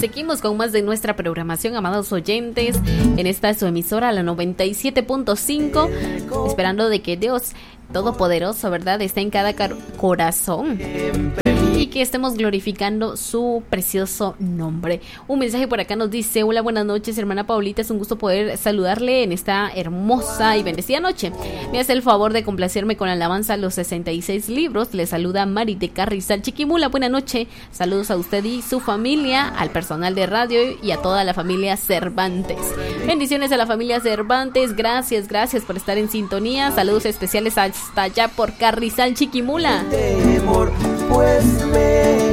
seguimos con más de nuestra programación, amados oyentes, en esta su emisora, la 97.5, esperando de que Dios Todopoderoso, ¿verdad?, esté en cada corazón y que estemos glorificando su precioso nombre. Un mensaje por acá nos dice: hola, buenas noches, hermana Paulita, es un gusto poder saludarle en esta hermosa y bendecida noche. Me hace el favor de complacerme con la alabanza a los 66 libros. Le saluda Mari de Carrizal, Chiquimula. Buena noche, saludos a usted y su familia, al personal de radio y a toda la familia Cervantes. Bendiciones a la familia Cervantes, gracias por estar en sintonía. Saludos especiales hasta allá por Carrizal, Chiquimula. Pues me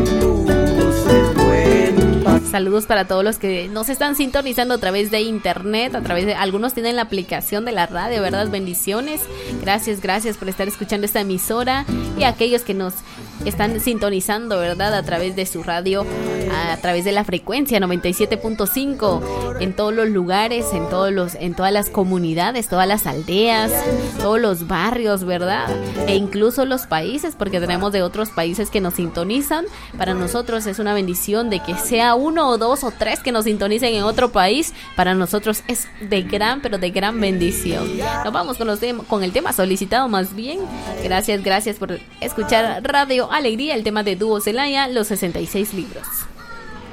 saludos para todos los que nos están sintonizando a través de internet, algunos tienen la aplicación de la radio, ¿verdad? Bendiciones, gracias por estar escuchando esta emisora, y a aquellos que nos están sintonizando, ¿verdad?, a través de su radio, a través de la frecuencia 97.5, en todos los lugares, en todas las comunidades, todas las aldeas, todos los barrios, ¿verdad? E incluso los países, porque tenemos de otros países que nos sintonizan. Para nosotros es una bendición de que sea uno o dos o tres que nos sintonicen en otro país. Para nosotros es de gran bendición. Nos vamos con el tema solicitado más bien. Gracias por escuchar Radio Alegría, el tema de Dúo Celaya, los 66 libros.